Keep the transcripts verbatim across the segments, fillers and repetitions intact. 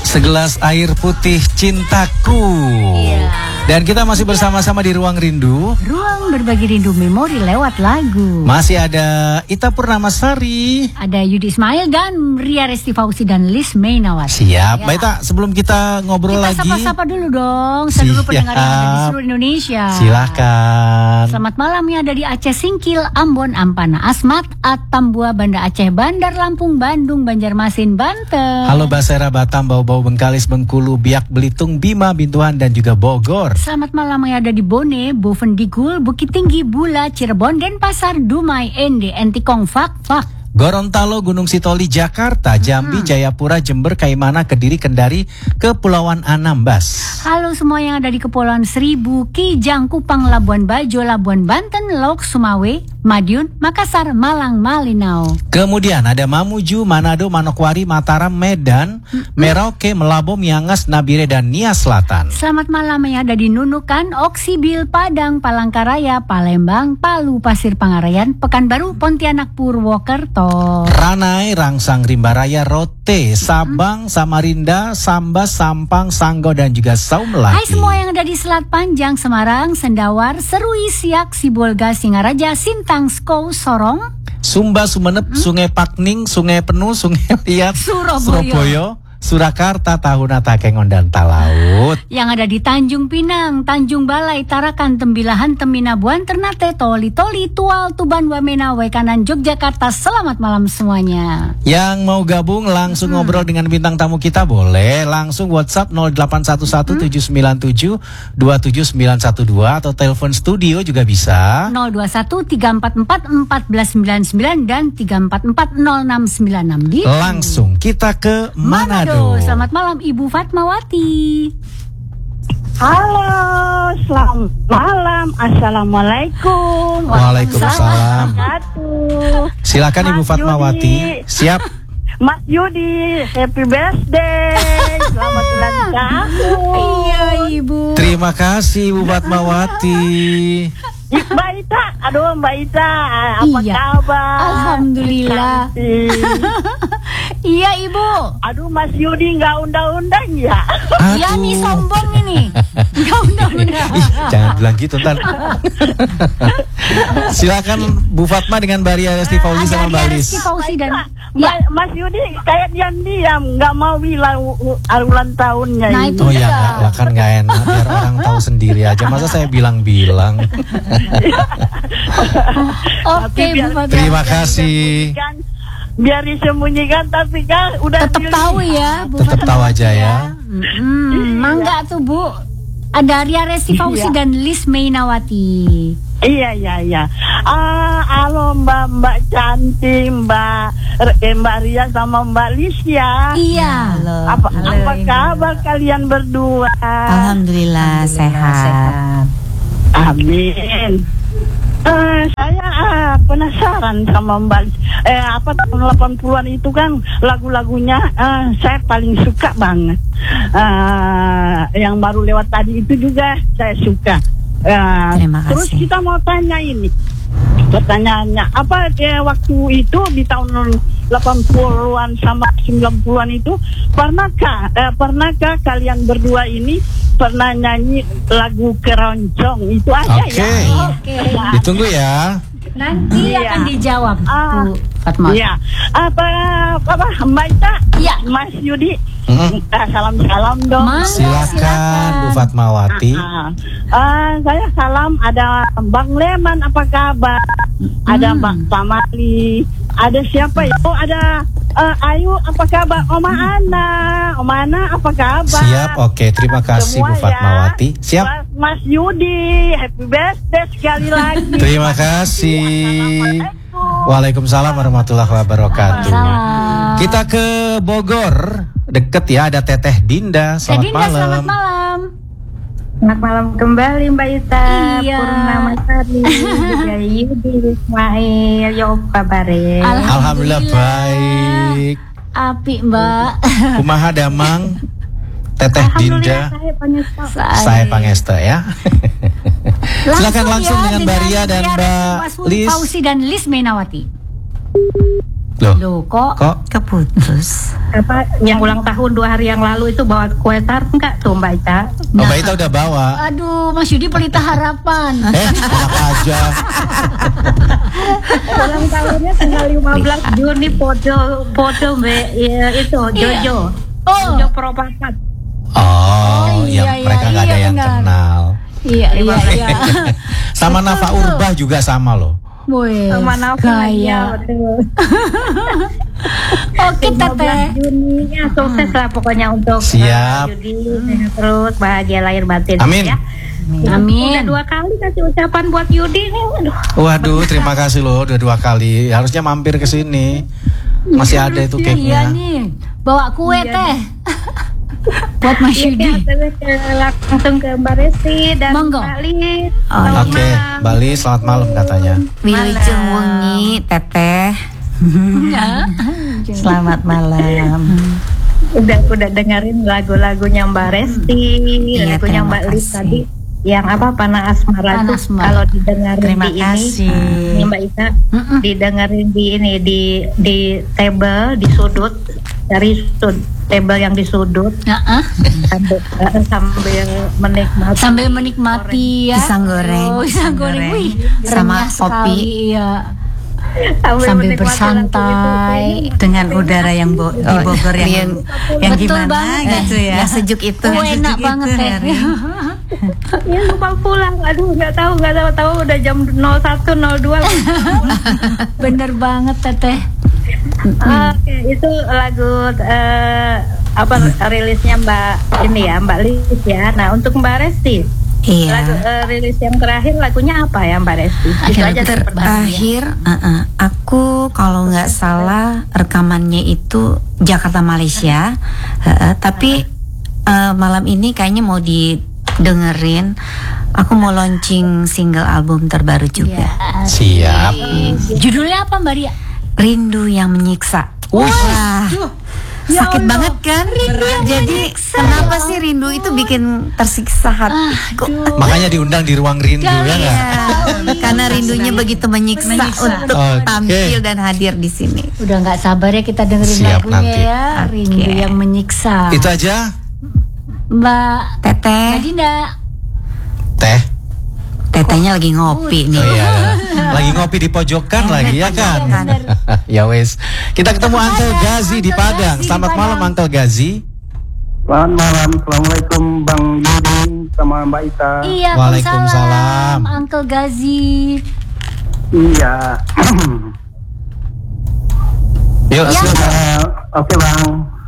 Segelas air putih cintaku. Iya. Dan kita masih bersama-sama di Ruang Rindu. Ruang berbagi rindu memori lewat lagu. Masih ada Ita Purnamasari. Ada Yudi Ismail dan Ria Resti Fauzi dan Liz Mainawati. Siap, Ya. Mbak Ita, sebelum kita ngobrol Kita lagi, sapa-sapa dulu dong seluruh Siap. pendengar yang ada di seluruh Indonesia. Silakan. Selamat malam ya, ada di Aceh Singkil, Ambon, Ampana, Asmat, Atambua, Banda Aceh, Bandar Lampung, Bandung, Banjarmasin, Banten. Halo Basera, Batam, Bau-Bau, Bengkalis, Bengkulu, Biak, Belitung, Bima, Bintuan, dan juga Bogor. Selamat malam yang ada di Bone, Bovendigul, Bukit Tinggi, Bula, Cirebon, Denpasar, Dumai, Ende, Entikong, Fak, Fak. Gorontalo, Gunung Sitoli, Jakarta, Jambi, Jayapura, Jember, Kaimana, Kediri, Kendari, Kepulauan Anambas. Halo semua yang ada di Kepulauan Seribu, Kijang, Kupang, Labuan Bajo, Labuan Banten, Lok, Sumawe, Madiun, Makassar, Malang, Malinau. Kemudian ada Mamuju, Manado, Manokwari, Mataram, Medan, Merauke, Melabo, Miangas, Nabire, dan Nia Selatan. Selamat malam yang ada di Nunukan, Oksibil, Padang, Palangkaraya, Palembang, Palu, Pasir Pangarayan, Pekanbaru, Pontianak, Purwokerto. Ranai, Rangsang, Rimbaraya, Rote, Sabang, Samarinda, Sambas, Sampang, Sanggau, dan juga Saumelahi. Hai semua yang ada di Selat Panjang, Semarang, Sendawar, Serui, Siak, Sibolga, Singaraja, Sintang, Skou, Sorong, Sumba, Sumeneb, hmm? Sungai Pakning, Sungai Penuh, Sungai Liat, Surabaya, Surabaya, Surakarta, Tahuna, Takengon, dan Talaut. Yang ada di Tanjung Pinang, Tanjung Balai, Tarakan, Tembilahan, Teminabuan, Ternate, Toli, Toli, Tual, Tuban, Wamena, Wekanan, Yogyakarta. Selamat malam semuanya. Yang mau gabung langsung hmm. ngobrol dengan bintang tamu kita boleh langsung WhatsApp nol delapan satu satu tujuh sembilan tujuh dua tujuh sembilan satu dua atau telepon studio juga bisa nol dua satu tiga empat empat empat sembilan sembilan dan tiga empat empat nol enam sembilan enam. Gitu. Langsung kita ke Manado. Selamat malam Ibu Fatmawati. Halo, selamat malam. Assalamualaikum. Waalaikumsalam. Silakan Ibu Mas Fatmawati. Yudi. Siap. Mas Yudi, happy birthday. Selamat ulang tahun. Iya Ibu. Terima kasih Ibu Fatmawati. Mbak Ita, aduh Mbak Ita, apa Iya. kabar? Alhamdulillah. Iya Ibu. Aduh Mas Yudi nggak undang-undang ya? Iya nih sombong ini. Nggak undang-undang. Ih, jangan bilang gitu ntar. Silakan Bu Fatma dengan Mbak Ria Resti Fauzi sama Mbak Liz. Resti Fauzi dan Mbak, Mas Yudi kayak diam-diam, nggak mau bilang u- u- ulang tahunnya Nah, ini. itu Oh ya, juga. nggak lah, kan nggak enak biar orang tahu sendiri aja. Masa saya bilang-bilang. Oke Tapi Bu biar- Fatma. Terima kasih. Kan, biar disembunyikan tapi kan udah Tetap pilih. tahu ya Bu Tetap Fatma. tahu aja ya. Hmm, mangga tuh Bu. Ada Ria Resti Fauzi Iya. dan Liz Mainawati. Iya iya iya. Ah, halo Mbak Mbak cantik, Mbak eh, Mbak Ria sama Mbak Lisya. Iya. Apa apa kabar kalian berdua? Alhamdulillah, sehat. Amin. Eh, saya ah, penasaran sama Mbak Lis- eh apa tahun delapan puluhan itu kan lagu-lagunya eh, saya paling suka banget. Eh, yang baru lewat tadi itu juga saya suka. Eh, Terima kasih. terus kita mau tanya ini. Pertanyaannya, apa eh, waktu itu di tahun delapan puluhan sama sembilan puluhan itu pernahkah eh, pernahkah kalian berdua ini pernah nyanyi lagu keroncong itu aja Oke. ya? Oke. Ditunggu ya. Nanti Iya. akan dijawab Ah, Bu Fatma. Iya. Apa apa Mbak Ita? Iya. Mas Yudi. Mm. Eh, salam-salam dong. Mangga, Silakan Bu Fatmawati. Ah, ah, saya salam ada Bang Leman apa kabar? Ada Hmm. Bang Pamali. Ada siapa ya? Oh ada eh, Ayu apa kabar? Oma Ana. Oma Ana apa kabar? Siap, oke. Terima kasih Bu Semua ya. Fatmawati. Siap. Mas, Mas Yudi, happy birthday sekali lagi. Terima kasih. Waalaikumsalam warahmatullahi wabarakatuh. Salam. Kita ke Bogor. Deket ya, ada Teteh Dinda. Teh Selamat Dinda, malam. selamat malam. Selamat malam kembali Mbak Ita. Iya. Purnamasari, juga Yudi Ismail, ya apa kabare? Alhamdulillah baik. Api Mbak. Kumaha damang Teteh Dinda. Saya penyesal. Saya Pangesta ya. Silakan langsung ya, dengan Mbak Ria dan Ria Mbak Resti Liz. Fauzi dan Liz Mainawati. Loh, Loh, kok kok Keputus. Apa yang ulang tahun dua hari yang lalu itu bawa kue tart enggak tuh Mbak Ita? Oh, Mbak Ita udah bawa. aduh Mas Yudi pelita harapan. Eh, enak aja. Ulang tahunnya tanggal lima belas Juni podo podo Mbak ya, itu Jojo. Oh. Jojo Propapat. Oh, iya, ya iya, mereka nggak iya, ada yang benar. kenal. Iya iya iya. Sama Nafa Urbah juga sama loh. Wes, Sama Nafa gaya. ya, betul. Oke lima belas Teteh. Juni ya, sukses lah pokoknya untuk Siap. uh, Yudi, sehat terus bahagia lahir batin. Amin. Ya. Amin. Udah dua kali kasih ucapan buat Yudi nih. Aduh. Waduh, terima kasih loh udah dua kali. Harusnya mampir ke sini. Masih ada itu Iya cake-nya. nih, bawa kue Iya, teh. Buat Mas Iya, Yudi. terus ke, langsung ke Mbak Resti dan Monggo. Mbak Lis. Oh, Selamat Oke, malam. Bali selamat malam katanya. Wilujeng wengi Teteh. Ya. Selamat malam. Udah udah dengerin lagu-lagunya Mbak Resti, Iya, lagunya terima Mbak Lis kasih. tadi. Yang apa Panah Asmara Panah tuh Asmara. kalau didengerin Terima di kasih. ini, nih Mbak Ita, Mm-mm. didengerin di ini di di table di sudut dari sudut table yang di sudut Nah, sambil eh, sambil menikmati sambil menikmati ya. Pisang goreng. Oh, pisang goreng. Goreng. Wih, Sama renyah kopi. sekali, iya. sambil, sambil menikmati bersantai. lagu itu. Dengan udara yang bo- di Bogor yang yang, yang Betul gimana banget. gitu ya. Yang sejuk itu. Oh, yang enak sejuk banget itu, teh. Heri. Ya lupa pulang, aduh nggak tahu nggak tahu tahu udah jam nol satu nol dua. Bener banget Teteh. Oke, itu lagu eh, apa rilisnya Mbak ini ya Mbak Lis ya. Nah untuk Mbak Resti, lagu Iya. eh, rilis yang terakhir lagunya apa ya Mbak Resti? Itu aja Terakhir, uh-uh, aku kalau nggak salah rekamannya itu Jakarta Malaysia, uh-uh, tapi uh, malam ini kayaknya mau didengerin. Aku mau launching single album terbaru juga, Siap. Judulnya apa Mbak Ria? Rindu yang Menyiksa. Wah, Ya sakit Allah. banget kan? Jadi kenapa sih rindu itu bikin tersiksa hatiku? Makanya diundang di ruang rindu ya nggak? Iya, karena rindunya begitu menyiksa, untuk Oke. tampil dan hadir di sini. Udah nggak sabar ya kita dengerin Siap lagunya nanti. ya. Rindu Oke. yang menyiksa. Itu aja. Mbak Teteh, Mbak Dinda. Teh. tetehnya lagi ngopi Oh nih. iya. Lagi ngopi di pojokan lagi ya kan? bener. Ya wes. Kita ketemu Uncle Gazi di Uncle Padang. Gazi di Selamat malam Padang. Uncle Gazi. Selamat malam, Assalamualaikum Bang Yudi sama Mbak Ita. Iya, Waalaikumsalam. Uncle Gazi. Iya. Yuk, Ya. silakan. Eh, Oke Bang.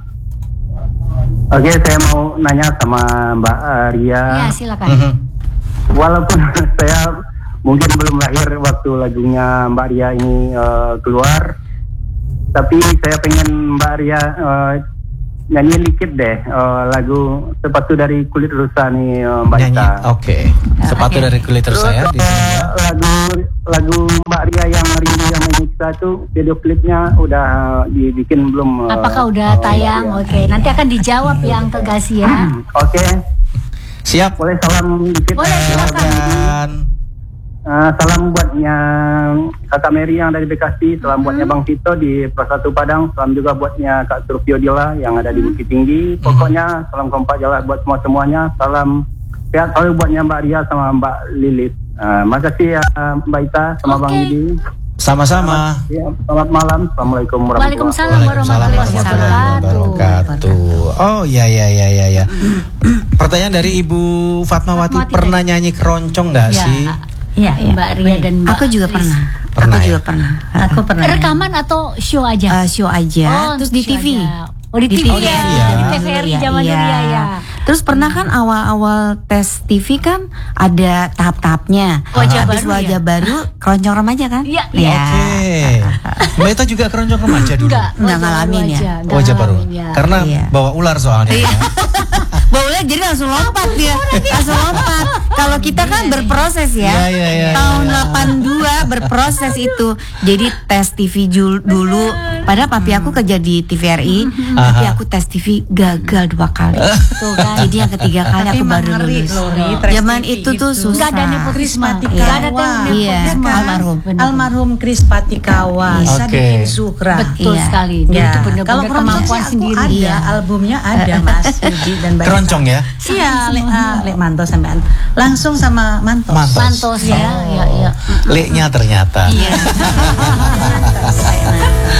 Oke, saya mau nanya sama Mbak eh, Ria. Ya, silakan. Mhm. Walaupun saya mungkin belum lahir waktu lagunya Mbak Ria ini eh, keluar, tapi saya pengen Mbak Ria eh, nyanyiin dikit deh eh, lagu Sepatu dari Kulit Rusa nih eh, Mbak Nyanyi. Ita. Oke. Sepatu dari kulit terus saya. Terus, eh, lagu lagu Mbak Ria yang Rindu yang Menyiksa tuh video klipnya udah dibikin belum? eh, Apakah udah oh, tayang? Mbak Ria? Oke, nanti akan dijawab ya Uncle Gazi ya. Oke, Siap. boleh salam dikit. Boleh, eh, silakan. Dan eh, salam buatnya Kakak Mary yang dari Bekasi, salam buatnya Bang Tito di Persatu Padang, salam juga buatnya Kak Surfio Dila yang ada di Bukit Tinggi. Pokoknya salam kompak jalan buat semua semuanya. Salam sehat selalu buatnya Mbak Ria sama Mbak Lilit. Uh, makasih ya Mbak Ita sama Bang Oke. Yudi. sama-sama. Ya, selamat malam. Assalamualaikum warahmatullahi Waalaikumsalam warahmatullahi wabarakatuh. wabarakatuh. Oh ya ya ya ya ya. Pertanyaan dari Ibu Fatmawati, Fatmawati pernah nyanyi keroncong nggak Ya, sih? Iya, iya. Mbak Ria dan Mbak Aku juga Ris. pernah. Pernah aku ya? juga pernah. Aku pernah. Rekaman atau show aja? Eh, show aja. Terus di show T V. aja. Oh di T V, Di T V ya, ya. di T V R I zaman dulu ya, ya. Terus pernah kan awal-awal tes T V kan ada tahap-tahapnya. Wajah Habis baru wajah ya? baru keroncong remaja kan? Iya, Ya. Oke. Mbak Ita juga keroncong remaja dulu. Enggak, Nggak wajah ngalamin baru ya? aja, nggak Wajah baru. ngalamin, ya. Karena Iya. bawa ular soalnya. ya. Baunya jadi langsung lompat dia. Langsung lompat. Kalau kita kan berproses ya. Iya, iya, iya, Tahun iya. delapan puluh dua berproses itu. Jadi tes T V jul- dulu Padahal papi aku kerja di T V R I, tapi aku tes T V gagal dua kali. Tuh kan. Jadi yang ketiga kali aku baru lulus. Zaman itu tuh susah. Gak ada nepotisme. Iya. Gak ada Iya, nepotisme. almarhum. Almarhum Kris Patikawa, Oke. Sadikin Sukra. Betul Iya. sekali. Dia Ya. itu benar-benar Kalau keroncong kemampuan sih aku sendiri. ada, Iya. albumnya ada Mas Yudi dan Mbak Keroncong ya? Iya, Lek ah, Lek Manto sampean. Langsung sama Mantos. Mantos. Mantos ya, ya, ya. Leknya ternyata. Iya.